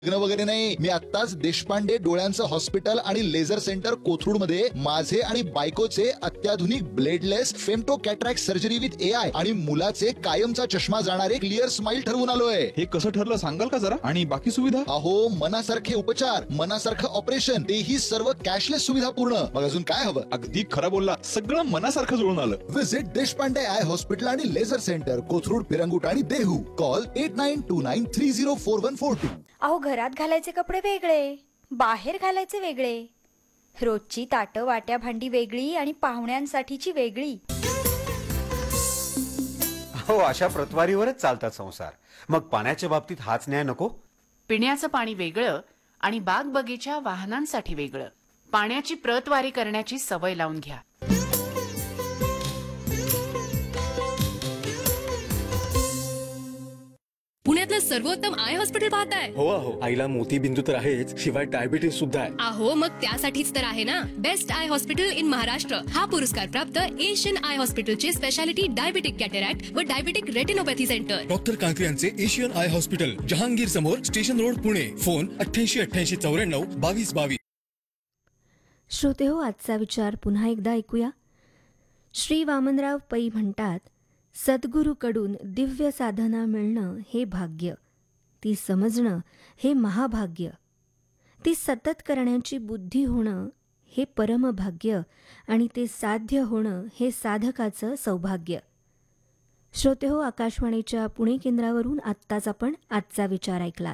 लग्न वगैरे नाही, मी आत्ताच देशपांडे डोळ्यांचं हॉस्पिटल आणि लेझर सेंटर कोथरूड मध्ये माझे आणि बायकोचे अत्याधुनिक bladeless femto cataract surgery with AI आणि मुलाचे कायमचा चष्मा जाणारे क्लिअर स्माइल ठरवून आलोय. हे कसं ठरलं सांगाल का जरा? आणि बाकी सुविधा? अहो, मनासारखे उपचार, मनासारखं ऑपरेशन, तेही सर्व कॅशलेस सुविधा पूर्ण. मग अजून काय हवं? अगदी खरं बोलला, सगळं मनासारखं जुळून आलं. विजिट देशपांडे आय हॉस्पिटल आणि लेझर सेंटर कोथरूड, पिरंगुट आणि देहू. कॉल 8929304142. अहो, घरात घालायचे कपडे वेगळे, बाहेर घालायचे वेगळे, रोजची ताटं वाट्या भांडी वेगळी आणि पाहुण्यांसाठीची वेगळी. हो, अशा प्रतवारीवरच चालतात संसार. मग पाण्याच्या बाबतीत हाच न्याय नको? पिण्याचं पाणी वेगळं आणि बाग बगीचा वाहनांसाठी वेगळं. पाण्याची प्रतवारी करण्याची सवय लावून घ्या. पुण्यातलं सर्वोत्तम आय हॉस्पिटल पाहताय? हो अहो, आईला मोतीबिंदू तर आहेच, शिवाय डायबिटीज सुद्धा आहे. अहो, मग त्यासाठीच तर आहे ना best I hospital in Maharashtra. हा पुरस्कार प्राप्त एशियन आय हॉस्पिटलचे स्पेशालिटी डायबिटिक कॅटरॅक्ट व diabetic retinopathy centre. Doctor Kankre यांचे एशियन आय हॉस्पिटल, जहांगीर समोर, स्टेशन रोड, पुणे. फोन 888894 2222. श्रोते हो, आजचा विचार पुन्हा एकदा ऐकूया. श्री वामनराव पै म्हणतात, सद्गुरूकडून दिव्य साधना मिळणं हे भाग्य, ती समजणं हे महाभाग्य, ती सतत करण्याची बुद्धी होणं हे परमभाग्य आणि ते साध्य होणं हे साधकाचं सौभाग्य. श्रोते हो, आकाशवाणीच्या पुणे केंद्रावरून आत्ताच आपण आजचा विचार ऐकलात.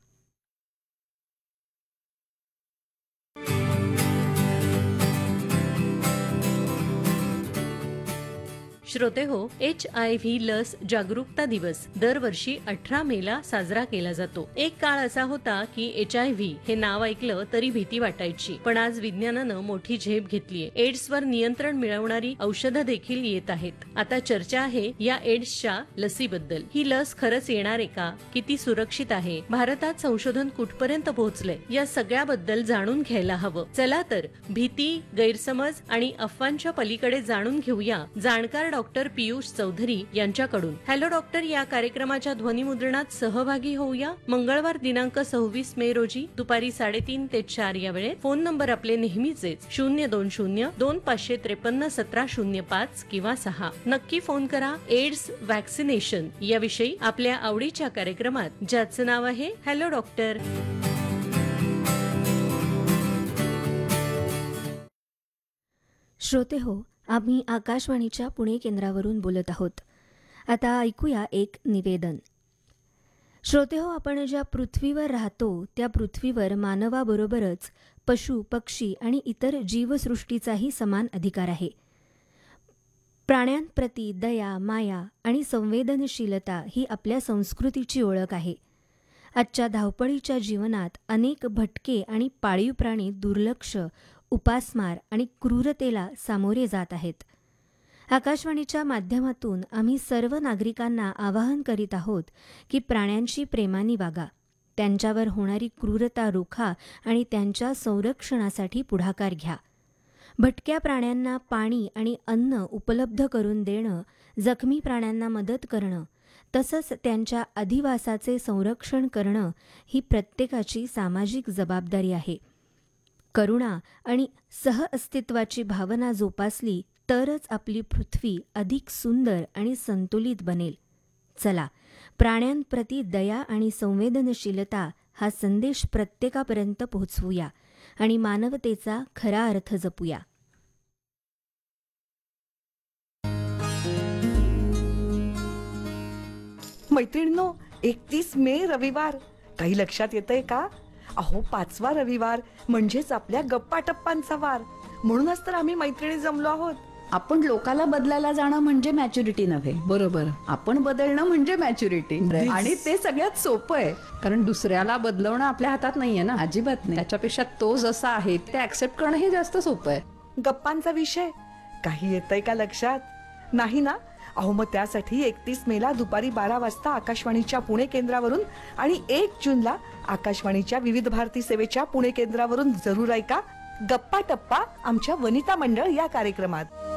श्रोते हो, HIV लस जागरूकता दिवस दरवर्षी 18 मेला साजरा केला जातो. एक काळ असा होता की HIV हे नाव ऐकलं तरी भीती वाटायची, पण आज विज्ञानानं मोठी झेप घेतलीये. एड्सवर नियंत्रण मिळवणारी औषधं देखील येत आहेत. आता चर्चा आहे या एड्सच्या लसीबद्दल. ही लस खरंच येणार आहे का? किती सुरक्षित आहे? भारतात संशोधन कुठपर्यंत पोहोचलंय? या सगळ्याबद्दल जाणून घ्यायला हवं. चला तर भीती, गैरसमज आणि अफवांच्या पलीकडे जाणून घेऊया जाणकार डॉक्टर पियुष चौधरी यांच्याकडून. हॅलो डॉक्टर या कार्यक्रमाच्या ध्वनिमुद्रणात सहभागी होऊया. मंगळवार दिनांक 26 मे रोजी दुपारी 3:30 ते 4 या वेळेत. फोन नंबर आपले नेहमीचेच 02025571705 किंवा 6. नक्की फोन करा. एड्स व्हॅक्सिनेशन याविषयी आपल्या आवडीच्या कार्यक्रमात, ज्याचं नाव आहे हॅलो डॉक्टर. श्रोते हो, आम्ही आकाशवाणीच्या पुणे केंद्रावरून बोलत आहोत. आता ऐकूया एक निवेदन. श्रोते हो, आपण ज्या पृथ्वीवर राहतो त्या पृथ्वीवर मानवाबरोबरच पशु, पक्षी आणि इतर जीवसृष्टीचाही समान अधिकार आहे. प्राण्यांप्रती दया, माया आणि संवेदनशीलता ही आपल्या संस्कृतीची ओळख आहे. आजच्या धावपळीच्या जीवनात अनेक भटके आणि पाळीव प्राणी दुर्लक्ष, उपासमार आणि क्रूरतेला सामोरे जात आहेत. आकाशवाणीच्या माध्यमातून आम्ही सर्व नागरिकांना आवाहन करीत आहोत की प्राण्यांशी प्रेमाने वागा, त्यांच्यावर होणारी क्रूरता रोखा आणि त्यांच्या संरक्षणासाठी पुढाकार घ्या. भटक्या प्राण्यांना पाणी आणि अन्न उपलब्ध करून देणं, जखमी प्राण्यांना मदत करणं, तसंच त्यांच्या अधिवासाचे संरक्षण करणं ही प्रत्येकाची सामाजिक जबाबदारी आहे. करुणा आणि सहअस्तित्वाची भावना जोपासली तरच आपली पृथ्वी अधिक सुंदर आणि संतुलित बनेल. चला, प्राण्यांप्रती दया आणि संवेदनशीलता हा संदेश प्रत्येकापर्यंत पोहोचवूया आणि मानवतेचा खरा अर्थ जपूया. मैत्रिणींनो, 31 मे रविवार काही लक्षात येतंय का? अहो, 5वा रविवार म्हणजेच आपल्या गप्पा टप्पांचा वार. म्हणूनच तर आम्ही मैत्रिणी जमलो आहोत. आपण लोकाला बदलायला जाणं म्हणजे मॅच्युरिटी नव्हे. बरोबर, आपण बदलणं म्हणजे मॅच्युरिटी. आणि ते सगळ्यात सोपं आहे, कारण दुसऱ्याला बदलवणं आपल्या हातात नाहीये ना. अजिबात नाही. त्याच्यापेक्षा तो जसा आहे ते ऍक्सेप्ट करणं हे जास्त सोपं आहे. गप्पांचा विषय काही येतंय का लक्षात? नाही ना? अहो, मग त्यासाठी 31 मेला दुपारी 12 वाजता आकाशवाणीच्या पुणे केंद्रावरून आणि 1 जूनला आकाशवाणीच्या विविध भारती सेवेच्या पुणे केंद्रावरून जरूर ऐका गप्पा टप्पा आमच्या वनिता मंडळ या कार्यक्रमात.